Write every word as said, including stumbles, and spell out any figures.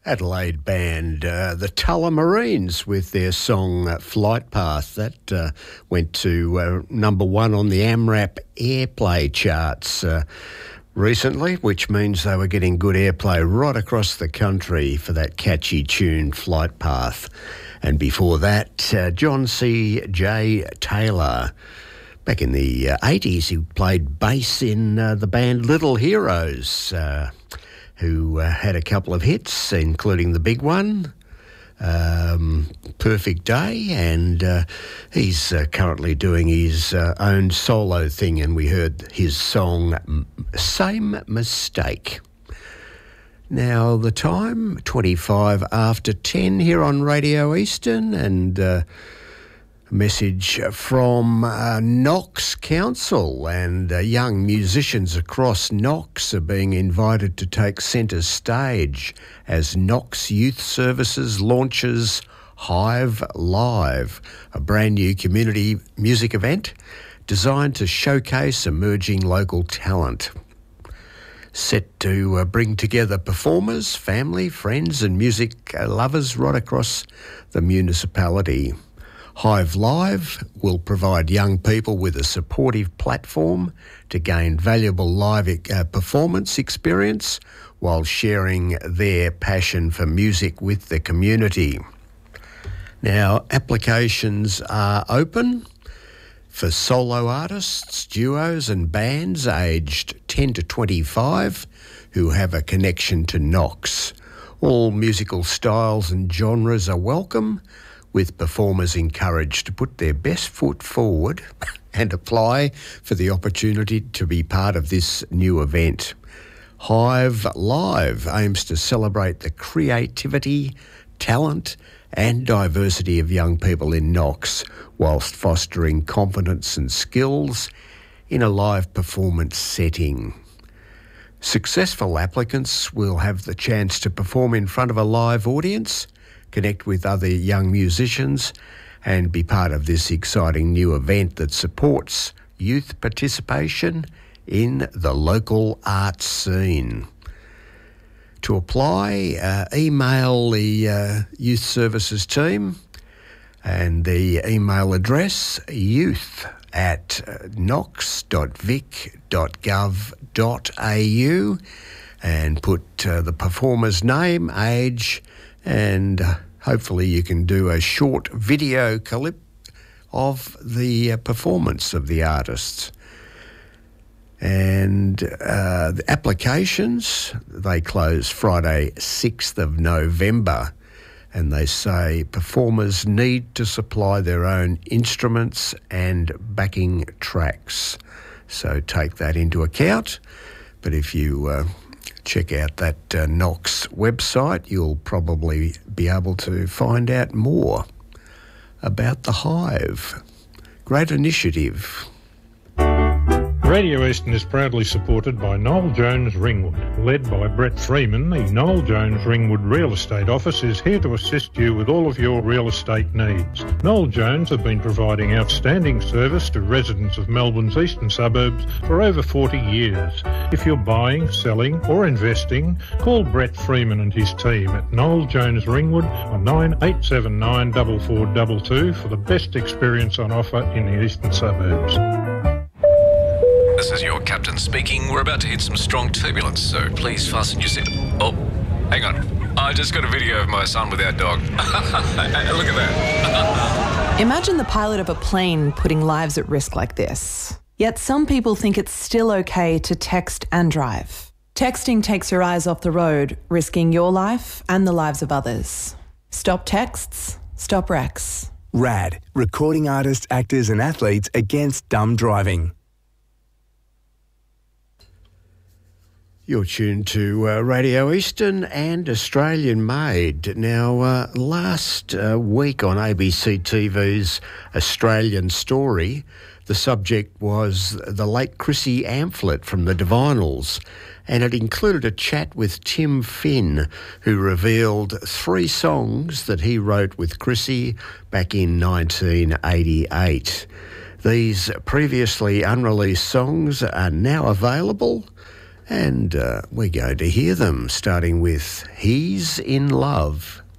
Adelaide band, uh, the Tullamarines, with their song uh, Flight Path. That uh, went to uh, number one on the AMRAP airplay charts uh, recently, which means they were getting good airplay right across the country for that catchy tune, Flight Path. And before that, uh, John C. J. Taylor. Back in the uh, eighties, he played bass in uh, the band Little Heroes, uh, who uh, had a couple of hits, including the big one, um, Perfect Day, and uh, he's uh, currently doing his uh, own solo thing, and we heard his song, Same Mistake. Now, the time, twenty-five after ten here on Radio Eastern, and uh, a message from uh, Knox Council, and uh, young musicians across Knox are being invited to take centre stage as Knox Youth Services launches Hive Live, a brand new community music event designed to showcase emerging local talent. Set to uh, bring together performers, family, friends and music uh, lovers right across the municipality. Hive Live will provide young people with a supportive platform to gain valuable live uh, performance experience while sharing their passion for music with the community. Now, applications are open for solo artists, duos and bands aged ten to twenty-five who have a connection to Knox. All musical styles and genres are welcome, with performers encouraged to put their best foot forward and apply for the opportunity to be part of this new event. Hive Live aims to celebrate the creativity, talent and diversity of young people in Knox, whilst fostering confidence and skills in a live performance setting. Successful applicants will have the chance to perform in front of a live audience, connect with other young musicians and be part of this exciting new event that supports youth participation in the local arts scene. To apply, uh, email the uh, Youth Services team, and the email address youth at knox dot vic dot gov dot a u, and put uh, the performer's name, age, and uh, hopefully you can do a short video clip of the uh, performance of the artists. And uh, the applications, they close Friday, sixth of November, and they say performers need to supply their own instruments and backing tracks. So take that into account. But if you uh, check out that uh, Knox website, you'll probably be able to find out more about the Hive. Great initiative. Radio Eastern is proudly supported by Noel Jones Ringwood. Led by Brett Freeman, the Noel Jones Ringwood Real Estate Office is here to assist you with all of your real estate needs. Noel Jones have been providing outstanding service to residents of Melbourne's eastern suburbs for over forty years. If you're buying, selling or investing, call Brett Freeman and his team at Noel Jones Ringwood on nine eight seven nine, four four two two for the best experience on offer in the eastern suburbs. This is your captain speaking. We're about to hit some strong turbulence, so please fasten your seat. Oh, hang on. I just got a video of my son with our dog. Look at that. Imagine the pilot of a plane putting lives at risk like this. Yet some people think it's still okay to text and drive. Texting takes your eyes off the road, risking your life and the lives of others. Stop texts, stop wrecks. RAD, recording artists, actors and athletes against dumb driving. You're tuned to uh, Radio Eastern and Australian Made. Now, uh, last uh, week on A B C T V's Australian Story, the subject was the late Chrissy Amphlett from the Divinals, and it included a chat with Tim Finn, who revealed three songs that he wrote with Chrissy back in nineteen eighty-eight. These previously unreleased songs are now available, And uh, we're going to hear them, starting with He's in Love.